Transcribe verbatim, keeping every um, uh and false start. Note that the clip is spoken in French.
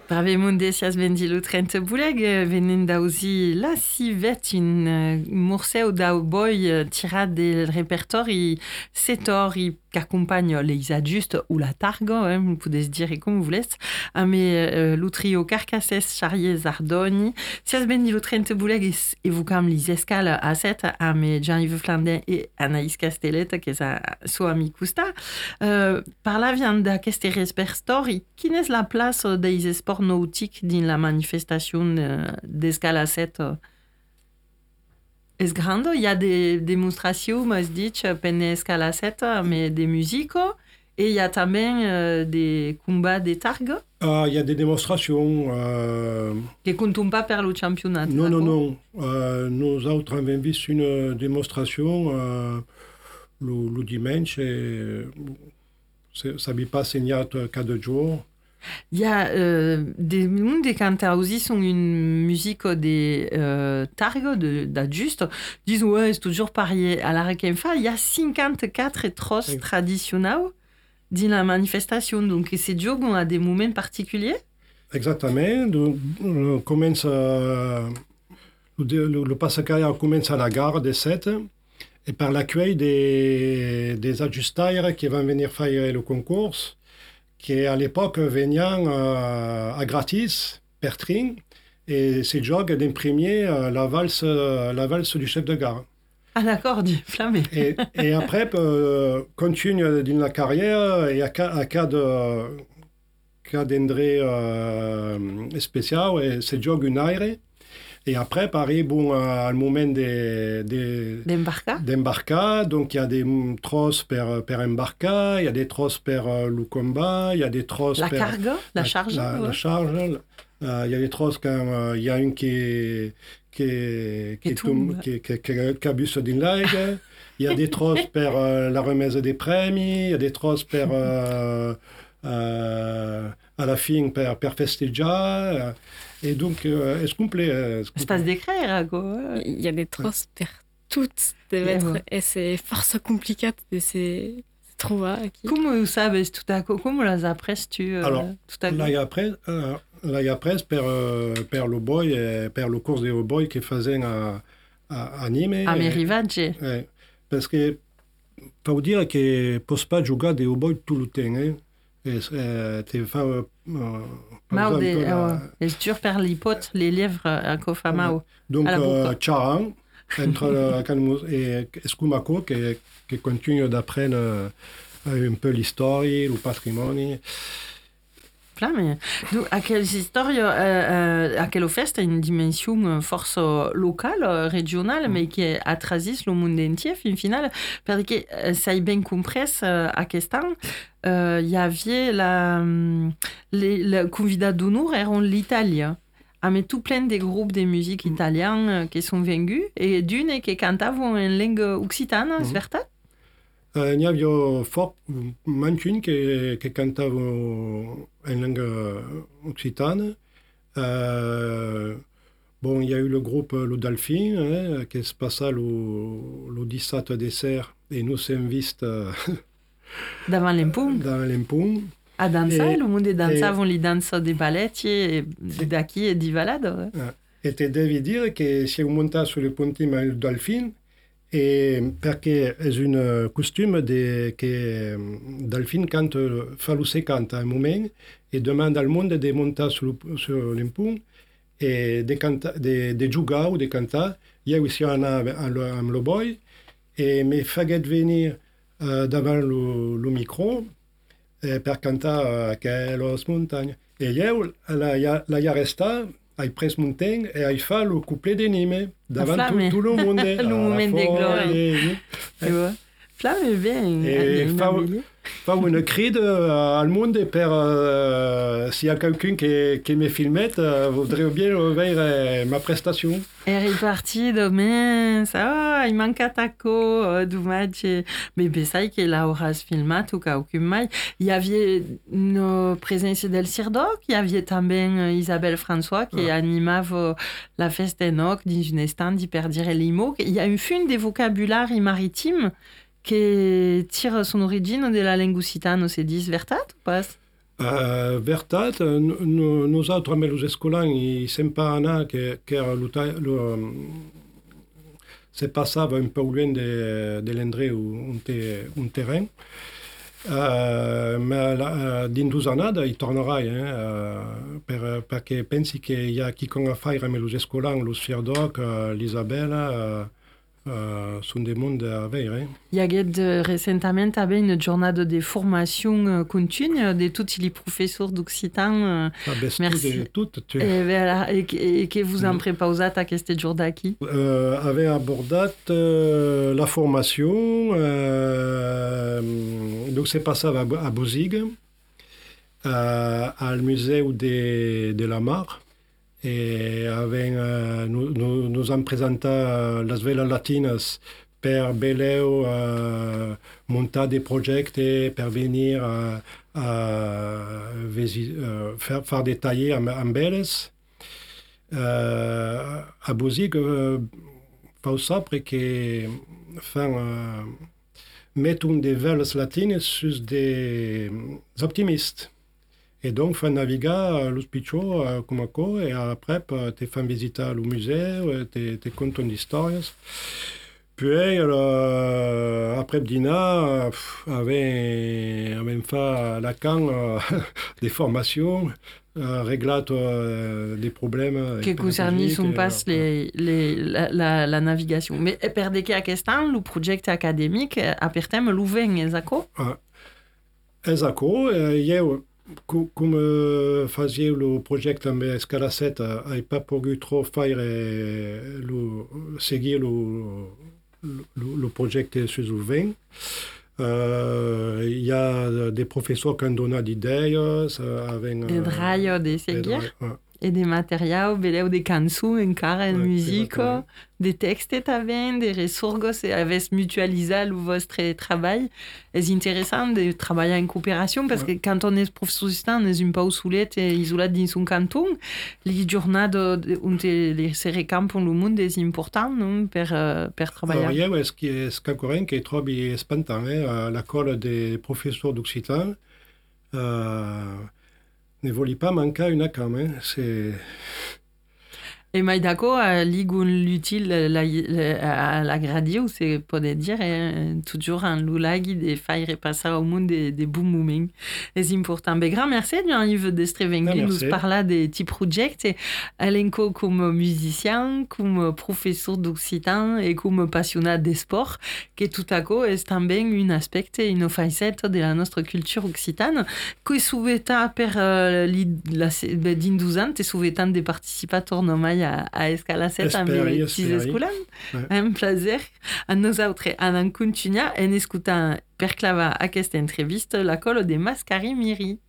Brave desias vendilo trenta buleg, venen dausi la si vet un uh, morceau d'au boi tirat del repertori setori que accompagne les adjustes ou la targo, hein, vous pouvez se dire comme vous voulez, mais uh, lo trio Carcasses, Charriers, Ardoni, sias vendilo trenta buleg et vous comme les escales à sept, mais Jean-Yves Flandin et Anaïs Castellet, qui est sa sua amicusta, uh, par la viande d'aqueste repertori, qui n'est la place des sports nautiques dans la manifestation d'escale à sept es grande. Il y a des démonstrations, moi je dis, penne escale à sept, mais des musiques. Et il y a também euh, des combats des targues. Ah, il y a des démonstrations. Euh... Qui ne comptent pas pour le championnat. Non, non, non. Euh, nous autres avons vu une démonstration euh, le, le dimanche. Et ça ne pas signé quatre jours. Il y a euh, des monde qui cantent aussi sont une musique des euh, targues de d'adjustes disent ouais c'est toujours pareil à la requinfa il y a cinquante-quatre trosses oui. traditionnelles dans la manifestation donc ces jours ont des moments particuliers. Exactement. Donc, on commence euh, le, le, le passacaille commence à la gare des sept et par l'accueil des des adjustaires qui vont venir faire le concours. Qui à l'époque venaient euh, à gratis, per train, et c'est jog d'imprimer euh, la, valse, euh, la valse du chef de gare. Ah d'accord, du flammé. Et, et après, euh, continue dans la carrière, et à cas de cas d'endré euh, spécial, et c'est jog une aire. Et après, pareil, bon, à le moment des, des, d'embarquer. d'embarquer, donc il y a des trosses per, per embarquer, il y a des trosses per uh, le combat, il y a des trosses la per... cargo, la, la charge. La, ouais. la charge. Euh, il y a des trosses quand euh, il y a une qui qui qui tombe, qui qui qui abuse d'une ligue. Il y a des trosses per euh, la remise des premi, il y a des trosses per euh, euh, à la fin per per festeggiare. Et donc, euh, est-ce complet. Euh, Ça se passe d'écrire, quoi. Il y a des trosses per toutes de lettres ouais. Et c'est force compliqué de ces trouver. Comment vous savez tout à coup? Comment les apprennes-tu euh, Alors, tout à coup? Là, il y a après, euh, là, il y a après per, euh, per le boy, et per le cours des boys qui faisaient à, à, à Nîmes. À Mérivage. Ouais, parce que, faut dire que ne peut pas jouer des boys tout le temps. Hein. Et, euh, tu fais, euh, Mao de, la... oh, et dur per l'hypote, les lièvres à Kofamao. Donc, euh, Charan, entre Calmus et Escumaco, qui, qui continue d'apprendre euh, un peu l'histoire, le patrimoine. Flamme. Donc, à quelle histoire, euh, euh, à quelle fête a une dimension force locale, régionale, mm. mais qui est à travers le monde entier, fin final, parce que ça est bien compris à Kestan. Il euh, y avait la, les, le convidat d'honneur eran l'Italie. Ah, mais tout plein des groupes de musique italiens qui sont venus et d'une qui cantaient en langue occitane, mm-hmm. c'est vrai? Euh, il y avait fort mancune qui, qui cantait en langue occitane. Euh, bon, il y a eu le groupe Le Delphin, hein, qui se passait le, le dix-sept décembre et nous sommes vistes devant l'Empung. Dans l'Empung. À danser, le monde est dansé avant les danses des ballets et d'acquis et des balades. Ouais. Et tu devais dire que si on montait sur le pontim Le Delphin, et parce que c'est une costume de, que Delphine quand Falousé cante à un moment et demande au monde de monter sur, sur l'impung et de, canta, de, de jouer ou de canter. Il y a aussi un avec le boy et me fait venir euh, devant le, le micro et pour canter à Quelos montagnes. Et il y a la resta. Il presse montagne et il fait le couplet des Nîmes devant tout, tout le monde. Le moment des gloires. Tu vois, Flamme est bien. Et fait une cri à le monde pour euh, s'il y a quelqu'un qui, qui me filmait, euh, voudrait bien voir ma prestation. Et il est parti demain, ça, il manque à taco, euh, dommage. Mais c'est ça qui est là, aura filmé, tout cas, aucun mal. Il y avait une présence d'El Cirdoc, il y avait também Isabelle François qui ah. animait la fête d'Enoch dans une stand hyper dire les mots. Il y a une fune des vocabulaires maritimes qui tire son origine de la langue occitane, c'est dit vertat ou pas? Uh, veritat, no, nosaltres amb els escolans i sempre anar que, que se passava un peu lluny de, de l'endret on té un terreny. Uh, ma la, dins dos anades hi tornarà, eh, uh, per, perquè pensi que hi ha qui con a faire amb els escolans, els Fierdoc, uh, l'Isabella, uh, Uh, són de món a veure. Eh? Il y a eu récemment une journée de formation continue de tous les professeurs d'occitan. Uh, Merci. De tout, tu... et, voilà, et, et que vous en préparez à cette journée qui uh, avait abordé uh, la formation. Uh, donc c'est passé à, à Bozig, uh, al musée de, de la Mar. Et avec, uh, nous, nous, nous hem presentat les veles latines per beleu uh, muntar des projectes per venir a, a visi, uh, fer, fer des tallers amb, amb elles. Uh, a Bozig uh, vau saber que fan uh, met un des veles latines sus des optimistes. Et donc, fan naviguer los pitjors uh, com a co, et après, te fan visitar le museu, te, te conten d'històries. Puis, uh, après dinar, uh, avem fait Lacan uh, des formations, uh, reglat uh, des problèmes. Que concernent on passe uh, les, les, la, la, la navigation. Mais per de que aquest any, le projecte acadèmic apertem l'Uven, exaco? Uh, exaco, uh, eu... Com uh, fazia o projeto amb Escalaceta, n'ai pas pogut trop faire lo, seguir le projet sur le vin. Uh, il y a des professeurs qui ont donné des idées. Avec, des drailles de seguir. Et des matériaux, beleu des cançons, encara en ouais, musique, des textes també, des ressources, et avez mutualisé le votre travail. C'est intéressant de travailler en coopération parce ouais. que quand on est professeur d'histoire, on est un peu isolé et isolé dans son canton. Les journées où les recamps pour le monde est important non, per, per travailler. Alors, ce qui est ce qu'encore qui est trop espantant, hein, l'école des professeurs d'occitan. Euh, ne voulait pas manquer une cam, hein. C'est... Et mai d'accord, ligue l'utile la, la, à la gradio, c'est pas de dire, hein, toujours un loulagi de faire repasser au monde des, des bons moments. C'est important. Ben, grand merci, Jean-Yves Destrevengui, nous parler des petits projets. Alenco comme musicien, comme professeur d'occitan et comme passionné des sports, que tout à coup est também un aspect, une facette de la notre culture occitane, que souveta per uh, la d'induzant et souveta de participateurs nomai a, a Escalaceta amb els petits escolans. Un plaisir a nosaltres en continuar en escoltant per clavar aquesta entrevista la col de Mascari Miri.